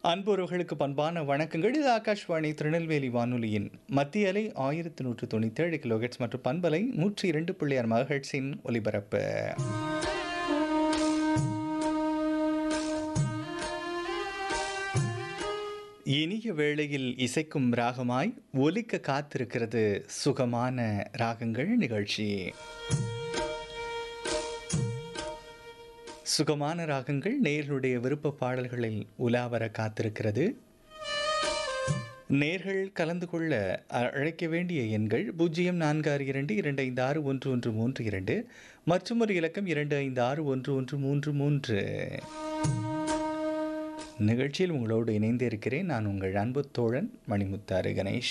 அன்புறவுகளுக்கு பண்பான வணக்கங்கள். இது ஆகாஷ்வாணி திருநெல்வேலி வானொலியின் மத்திய அலை 1197 கிலோஹெர்ட்ஸ் மற்றும் பண்பலை 102.6 மெகாஹெர்ட்ஸின் ஒலிபரப்பு. இனிய வேளையில் இசைக்கும் ராகமாய் ஒலிக்க காத்திருக்கிறது சுகமான ராகங்கள் நிகழ்ச்சி. சுகமான ராகங்கள் நேயர்களுடைய விருப்ப பாடல்களில் உலாவர காத்திருக்கிறது. நேர்கள் கலந்து கொள்ள அழைக்க வேண்டிய எண்கள் 0462256132 மற்றும் ஒரு இலக்கம் 25611133. நிகழ்ச்சியில் உங்களோடு இணைந்து இருக்கிறேன். நான் உங்கள் அன்பு தோழன் மணிமுத்தாறு கணேஷ்.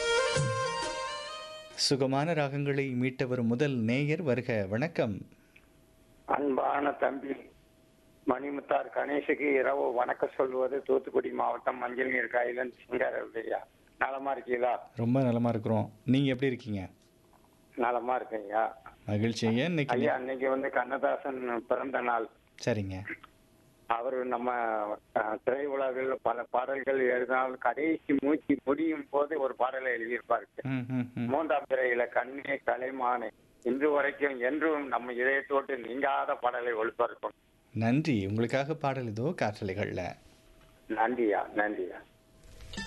சுகமான ராகங்களை மீட்ட வரும் முதல் நேயர் வருக. வணக்கம். அன்பான தம்பி மணிமுத்தார் கணேஷுக்கு இரவு வணக்கம் சொல்வது தூத்துக்குடி மாவட்டம் மஞ்சள் நீர் காயிலன் சிங்காரவையா. நலமா இருக்கீங்களா? ரொம்ப நலமா இருக்கிறோம். நீங்க எப்படி இருக்கீங்க? நலமா இருக்கீங்க. மகிழ்ச்சி. ஐயா இன்னைக்கு வந்து கண்ணதாசன் பிறந்த நாள். சரிங்க. அவர் நம்ம திரை உலகில் பல பாடல்கள் எழுதினால் கடைசி மூச்சு முடியும் போது ஒரு பாடலை எழுதியிருப்பாரு. 3ஆம் திரையில கண்ணே கலைமானே இன்று வரைக்கும் என்றும் நம்ம இதயத்தோட்டு நீங்காத பாடலை ஒளிபரப்பும். நன்றி. உங்களுக்காக பாடல் இதோ காற்றலைகள்ல. நன்றியா.